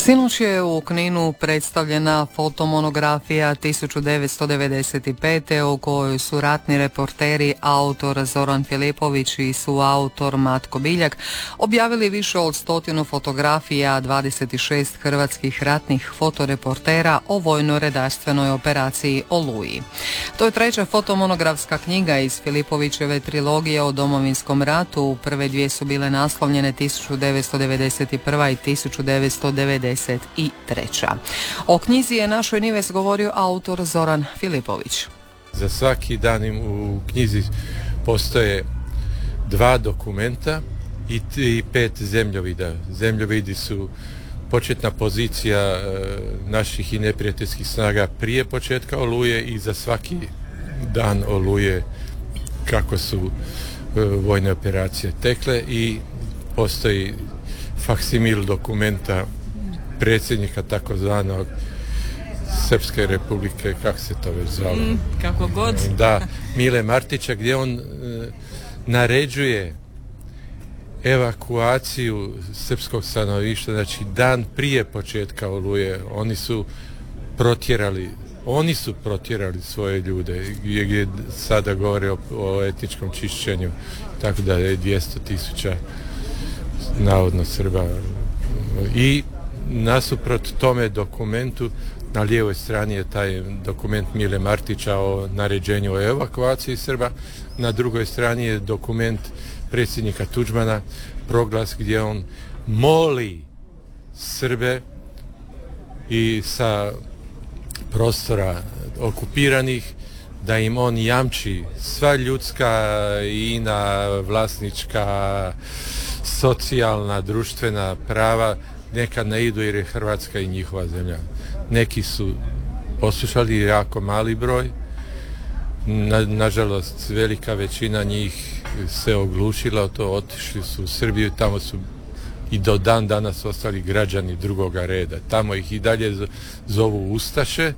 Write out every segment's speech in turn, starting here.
Sinoć je u Kninu predstavljena fotomonografija 1995. u kojoj su ratni reporteri, autor Zoran Filipović i suautor Matko Biljak objavili više od 100 fotografija 26 hrvatskih ratnih fotoreportera o vojno-redarstvenoj operaciji Oluji. To je treća fotomonografska knjiga iz Filipovićeve trilogije o Domovinskom ratu. Prve dvije su bile naslovljene 1991. i 1993. O knjizi je našoj Nives govorio autor Zoran Filipović. Za svaki dan u knjizi postoje 2 dokumenta i 5 zemljovida. Zemljovidi su početna pozicija naših i neprijateljskih snaga prije početka Oluje i za svaki dan Oluje kako su vojne operacije tekle, i postoji faksimil dokumenta predsjednika takozvanog Srpske republike, kako se to već zvalo? Kako god. Da, Mile Martića, gdje on naređuje evakuaciju srpskog stanovništva, znači dan prije početka Oluje. Oni su protjerali svoje ljude, gdje sada govore o etničkom čišćenju, tako da je 200.000 navodno Srba. I nasuprot tome dokumentu na lijevoj strani je taj dokument Mile Martića o naređenju o evakuaciji Srba, na drugoj strani je dokument predsjednika Tuđmana, proglas, gdje on moli Srbe i sa prostora okupiranih da im on jamči sva ljudska i ina, vlasnička, socijalna, društvena prava, neka ne idu jer je Hrvatska i njihova zemlja. Neki su poslušali, jako mali broj, nažalost velika većina njih se oglušila o to, otišli su u Srbiju, tamo su i do dan danas ostali građani drugoga reda. Tamo ih i dalje zovu ustaše.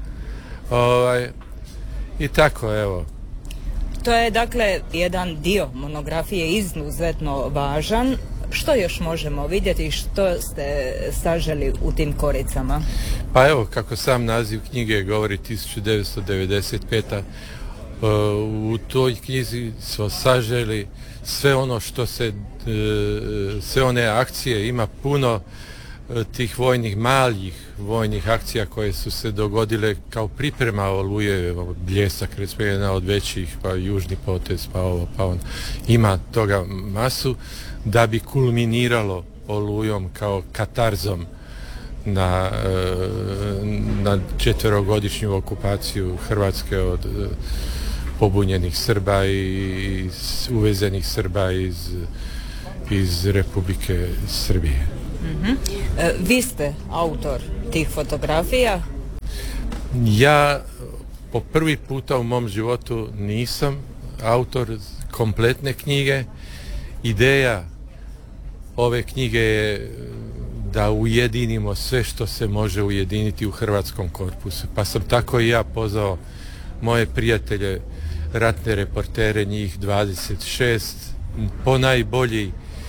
I tako, evo. To je dakle jedan dio monografije izuzetno važan. Što još možemo vidjeti i što ste saželi u tim koricama? Pa evo, kako sam naziv knjige govori, 1995. U toj knjizi smo saželi sve ono što se, sve one akcije, ima puno tih malih vojnih akcija koje su se dogodile kao priprema Oluje, Bljesak, recimo jedna od većih, pa Južni potez, pa ovo, pa on. Ima toga masu, da bi kulminiralo Olujom kao katarzom na 4-godišnju okupaciju Hrvatske od pobunjenih Srba i uvezenih Srba iz Republike Srbije. Mm-hmm. Vi ste autor tih fotografija? Ja po prvi puta u mom životu nisam autor kompletne knjige. Ideja ove knjige je da ujedinimo sve što se može ujediniti u hrvatskom korpusu. Pa sam tako i ja pozvao moje prijatelje, ratne reportere, njih 26, ponajbolji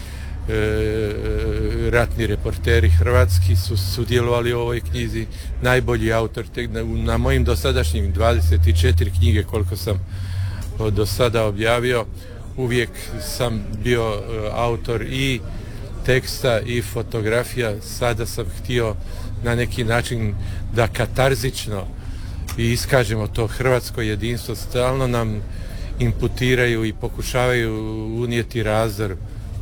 ratni reporteri hrvatski su sudjelovali u ovoj knjizi. Najbolji autor na mojim dosadašnjim 24 knjige koliko sam do sada objavio, uvijek sam bio autor i teksta i fotografija. Sada sam htio na neki način da katarzično i iskažemo to hrvatsko jedinstvo. Stalno nam imputiraju i pokušavaju unijeti razdor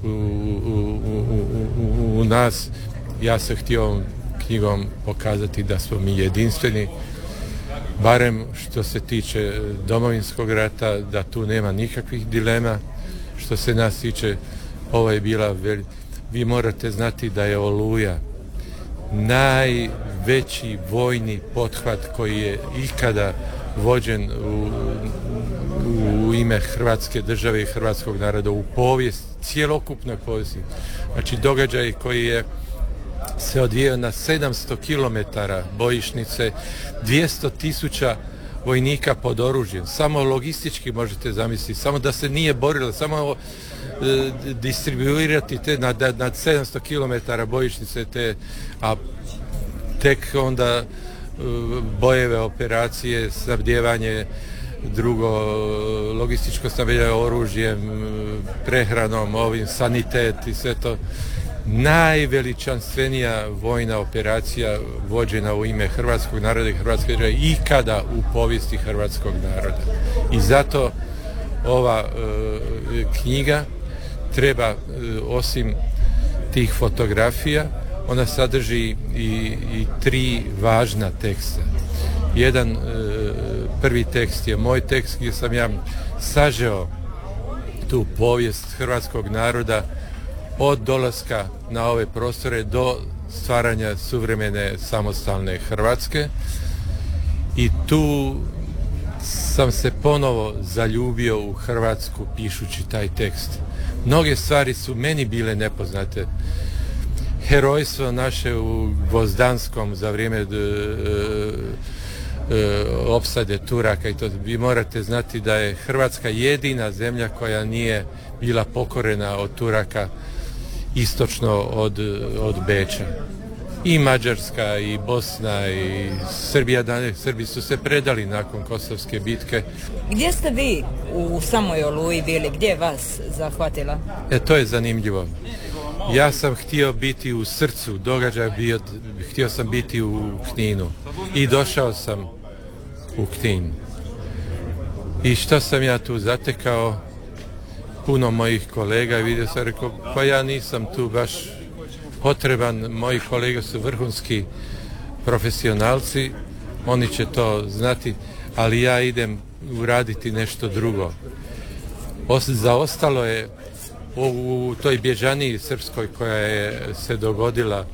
u nas. Ja sam htio ovom knjigom pokazati da smo mi jedinstveni, barem što se tiče Domovinskog rata, da tu nema nikakvih dilema. Što se nas tiče, ovo je bila vi morate znati da je Oluja najveći vojni pothvat koji je ikada vođen u ime Hrvatske države i hrvatskog naroda u povijest, cjelokupnoj povijesti. Znači događaj koji je se odvijao na 700 km bojišnice, 200.000 vojnika pod oružjem. Samo logistički možete zamisliti, samo da se nije borilo, samo distribuirati te nad 700 km bojišnice te, a tek onda bojeve, operacije, snabdijevanje, drugo logističko snabdijevanje oružjem, prehranom, ovim sanitet i sve to. Najveličanstvenija vojna operacija vođena u ime hrvatskog naroda i hrvatske države ikada u povijesti hrvatskog naroda. I zato ova knjiga treba, osim tih fotografija, ona sadrži i 3 važna teksta. Jedan prvi tekst je moj tekst gdje sam ja sažeo tu povijest hrvatskog naroda od dolaska na ove prostore do stvaranja suvremene samostalne Hrvatske, i tu sam se ponovo zaljubio u Hrvatsku pišući taj tekst. Mnoge stvari su meni bile nepoznate. Herojstvo naše u Gvozdanskom za vrijeme opsade Turaka, i to vi morate znati da je Hrvatska jedina zemlja koja nije bila pokorena od Turaka istočno od Beča. I Mađarska, i Bosna, i Srbija. Srbi su se predali nakon Kosovske bitke. Gdje ste vi u samoj Oluji bili? Gdje je vas zahvatila? To je zanimljivo. Ja sam htio biti u srcu događaja, htio sam biti u Kninu i došao sam u Knin. I što sam ja tu zatekao? Puno mojih kolega, i vidio sam, rekao, pa ja nisam tu baš potreban, moji kolege su vrhunski profesionalci, oni će to znati, ali ja idem uraditi nešto drugo. Zaostalo je u toj bježaniji srpskoj koja je se dogodila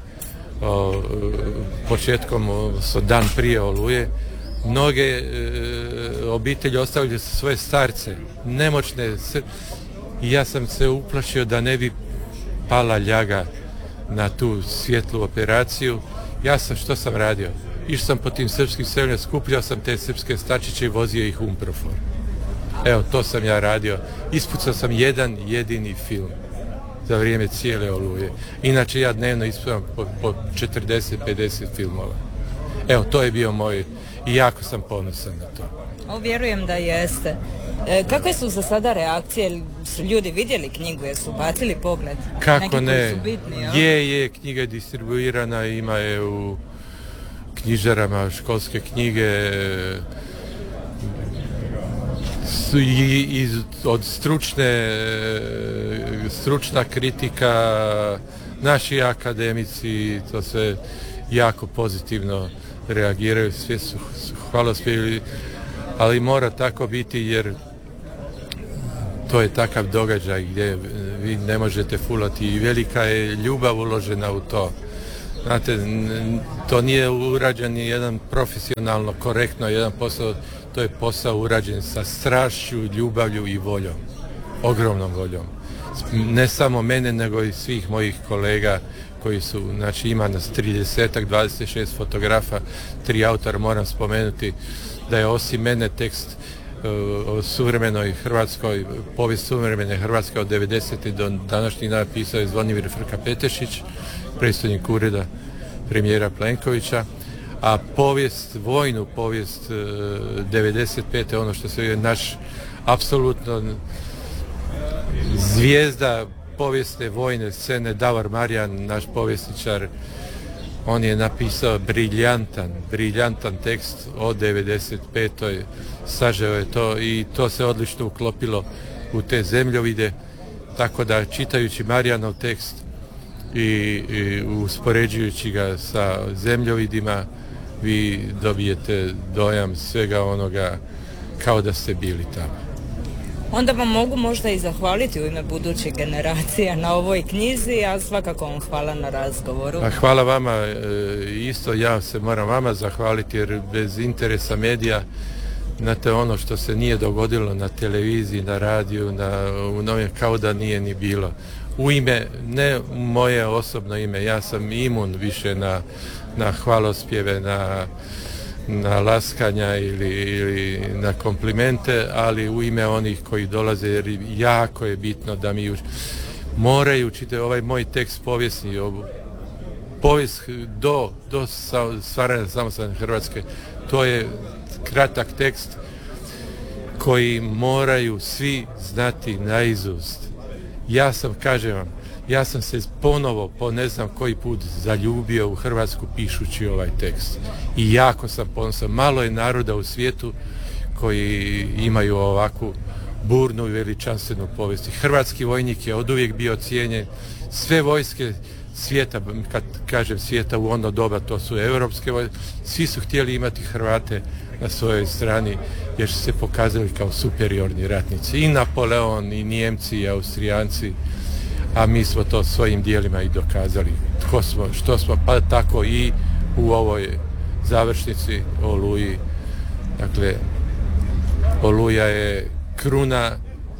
početkom, dan prije Oluje, mnoge obitelji ostavili su svoje starce, nemoćne, i ja sam se uplašio da ne bi pala ljaga na tu svjetlu operaciju. Što sam radio? Išao sam po tim srpskim selima, skupljao sam te srpske stačiće i vozio ih u Umprofor. Evo, to sam ja radio. Ispucao sam jedan jedini film za vrijeme cijele Oluje. Inače, ja dnevno ispucam po 40-50 filmova. Evo, to je bio moj, i jako sam ponosan na to. Vjerujem da jeste. Kakve su za sada reakcije? Su ljudi vidjeli knjigu, jer su bacili pogled? Kako ne? Je, knjiga je distribuirana, ima je u knjižarama, školske knjige, od stručna kritika, naši akademici, to sve jako pozitivno reagiraju, svi su hvalospjevi, ali mora tako biti jer to je takav događaj gdje vi ne možete fulati i velika je ljubav uložena u to. Znate, to nije urađen jedan profesionalno, korektno jedan posao, to je posao urađen sa strašću, ljubavlju i voljom, ogromnom voljom. Ne samo mene, nego i svih mojih kolega koji su, znači ima nas 30-ak, 26 fotografa, 3 autora, moram spomenuti da je osim mene tekst o suvremenoj Hrvatskoj, povijest suvremene Hrvatske od 90. do današnjih dana pisao je Zvonimir Frka-Petešić, predstojnik ureda premijera Plenkovića, a vojnu povijest 95. ono što se je naš apsolutno zvijezda povijesne vojne scene Davor Marijan, naš povjesničar, on je napisao briljantan tekst o 95. sažeo je to i to se odlično uklopilo u te zemljovide, tako da čitajući Marijanov tekst i uspoređujući ga sa zemljovidima vi dobijete dojam svega onoga kao da ste bili tamo. Onda vam mogu možda i zahvaliti u ime budućih generacija na ovoj knjizi, a svakako vam hvala na razgovoru. Hvala vama, isto ja se moram vama zahvaliti jer bez interesa medija, znate, ono što se nije dogodilo na televiziji, na radiju, u novine, kao da nije ni bilo. U ime, ne moje osobno ime, ja sam imun više na hvalospjeve, na laskanja ili na komplimente, ali u ime onih koji dolaze, jer jako je bitno da mi moraju čitati ovaj moj tekst povijesni, povijest do stvaranja samostalne Hrvatske. To je kratak tekst koji moraju svi znati naizust. Ja sam se ponovo po ne znam koji put zaljubio u Hrvatsku pišući ovaj tekst. I jako sam ponosan. Malo je naroda u svijetu koji imaju ovakvu burnu i veličanstvenu povijest. Hrvatski vojnik je oduvijek bio cijenjen. Sve vojske svijeta, kad kažem svijeta u ono doba, to su europske vojske, svi su htjeli imati Hrvate na svojoj strani jer su se pokazali kao superiorni ratnici. I Napoleon, i Nijemci, i Austrijanci, a mi smo to svojim dijelima i dokazali. Tko smo, što smo, pa tako i u ovoj završnici Oluji. Dakle, Oluja je kruna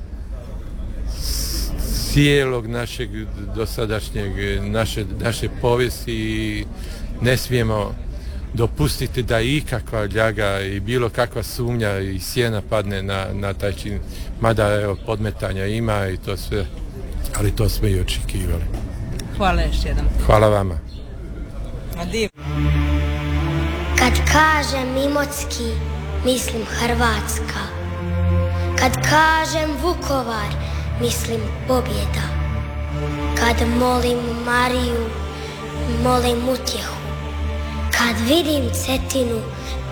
cijelog našeg dosadašnjeg, naše povijesti i ne smijemo dopustiti da ikakva ljaga i bilo kakva sumnja i sjena padne na taj čin. Mada evo, podmetanja ima i to sve, ali to smo i očekivali. Hvala još jedan. Hvala vama. Adiv. Kad kažem Imotski, mislim Hrvatska. Kad kažem Vukovar, mislim pobjeda. Kad molim Mariju, molim utjehu. Kad vidim Cetinu,